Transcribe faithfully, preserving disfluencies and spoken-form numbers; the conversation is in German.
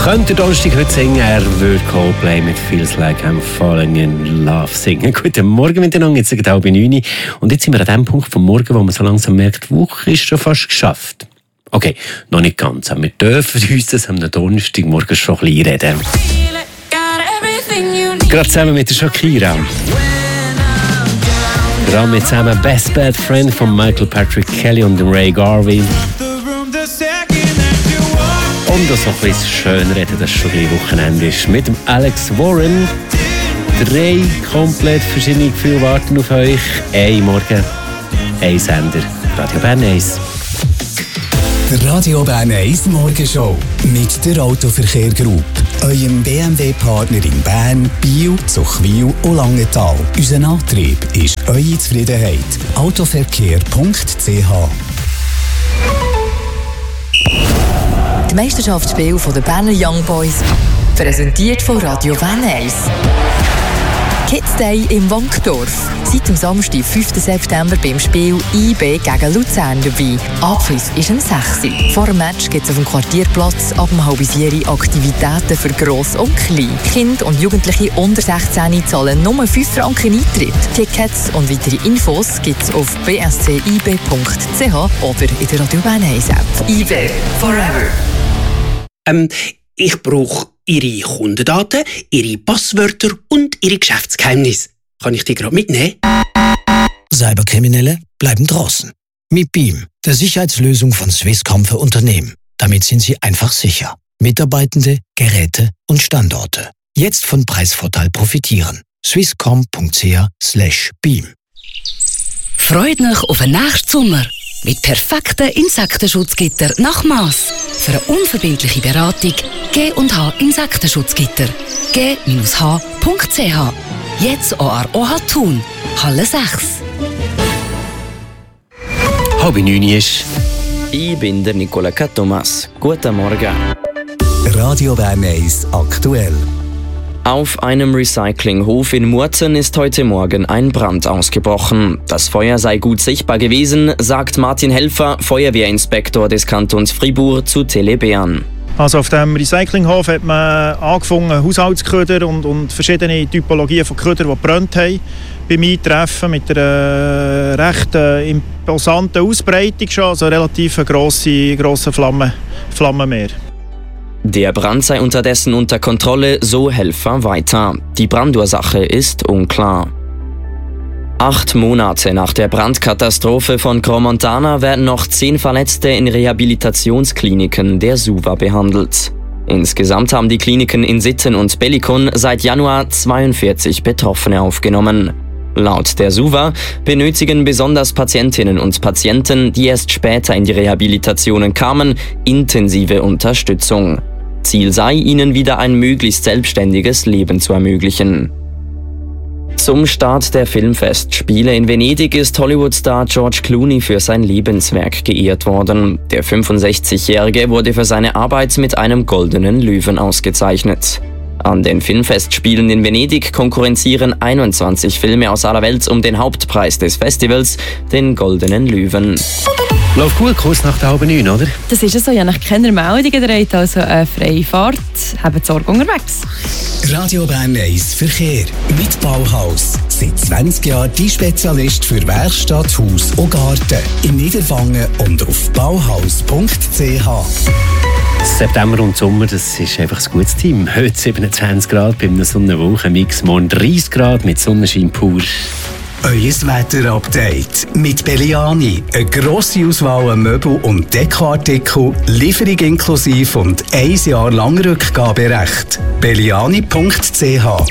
Könnte Donnerstag heute singen, er würde Coldplay mit «Feels Like I'm Falling in Love» singen. Guten Morgen miteinander, jetzt ist es halb neun und jetzt sind wir an dem Punkt vom Morgen, wo man so langsam merkt, die Woche ist schon fast geschafft. Okay, noch nicht ganz, aber wir dürfen uns das am Donnerstagmorgen schon ein bisschen reden. Gerade zusammen mit der Shakira. Gerade mit zusammen «Best Bad Friend» von Michael Patrick Kelly und Ray Garvey. Und das noch ein bisschen schön reden, dass es schon ein Wochenende ist. Mit dem Alex Warren. Drei komplett verschiedene Gefühle warten auf euch. Ein Morgen, ein Sender. Radio Bern eins. Der Radio Bern eins Morgenshow mit der Autoverkehr Group. Eurem B M W-Partner in Bern, Biel, Zuchwil und Langenthal. Unser Antrieb ist eure Zufriedenheit. autoverkehr punkt c h. Die Meisterschaftsspiele der Berner Young Boys, präsentiert von Radio Bern eins. Kids Day im Wankdorf. Seit dem Samstag, fünften September, beim Spiel I B gegen Luzern dabei. Abpfiff ist um sechs Uhr. Vor dem Match gibt es auf dem Quartierplatz ab um halb vier Aktivitäten für Gross und Klein. Kinder und Jugendliche unter sechzehn zahlen nur fünf Franken Eintritt. Tickets und weitere Infos gibt es auf b s c i b punkt c h oder in der Radio Bern eins App. I B Forever. Ähm, ich brauche Ihre Kundendaten, Ihre Passwörter und Ihre Geschäftsgeheimnisse. Kann ich die gerade mitnehmen? Cyberkriminelle bleiben draußen. Mit Beam, der Sicherheitslösung von Swisscom für Unternehmen. Damit sind sie einfach sicher. Mitarbeitende, Geräte und Standorte. Jetzt von Preisvorteil profitieren. swisscom punkt c h slash beam. Freut euch auf den nächsten Sommer. Mit perfekten Insektenschutzgitter nach Mass. Für eine unverbindliche Beratung G und H Insektenschutzgitter. g h punkt c h. Jetzt auch an O H Thun, Halle sechs. Halb neun ist. Ich bin der Nicola Thomas. Guten Morgen. Radio Bern eins aktuell. Auf einem Recyclinghof in Murten ist heute Morgen ein Brand ausgebrochen. Das Feuer sei gut sichtbar gewesen, sagt Martin Helfer, Feuerwehrinspektor des Kantons Fribourg, zu Tele Bern. Also auf dem Recyclinghof hat man angefangen, Haushaltsköder und, und verschiedene Typologien von Ködern, die gebrannt haben, beim Eintreffen mit einer recht äh, imposanten Ausbreitung schon, also relativ grosse, grosse Flamme, Flammenmeer. Der Brand sei unterdessen unter Kontrolle, so Helfer weiter. Die Brandursache ist unklar. Acht Monate nach der Brandkatastrophe von Crans-Montana werden noch zehn Verletzte in Rehabilitationskliniken der SUVA behandelt. Insgesamt haben die Kliniken in Sitten und Bellikon seit Januar zweiundvierzig Betroffene aufgenommen. Laut der SUVA benötigen besonders Patientinnen und Patienten, die erst später in die Rehabilitationen kamen, intensive Unterstützung. Ziel sei, ihnen wieder ein möglichst selbstständiges Leben zu ermöglichen. Zum Start der Filmfestspiele in Venedig ist Hollywood-Star George Clooney für sein Lebenswerk geehrt worden. Der fünfundsechzigjährige wurde für seine Arbeit mit einem goldenen Löwen ausgezeichnet. An den Filmfestspielen in Venedig konkurrenzieren einundzwanzig Filme aus aller Welt um den Hauptpreis des Festivals, den Goldenen Löwen. Läuft gut, kurz nach der halben neun, oder? Das ist es so, ja, nach keiner Meldungen gedreht, also eine freie Fahrt. Haben Sorge unterwegs. Radio Bern eins Verkehr mit Bauhaus. Seit zwanzig Jahren die Spezialist für Werkstatt, Haus und Garten. In Niederwangen und auf bauhaus punkt c h. September und Sommer, das ist einfach ein gutes Team. Heute siebenundzwanzig Grad bei einem Sonnenwolkenmix, morgen dreißig Grad mit Sonnenschein pur. Euer Wetterupdate mit Belliani. Eine grosse Auswahl an Möbel- und Dekoartikeln, Lieferung inklusive und ein Jahr lang Rückgaberecht. belliani punkt c h.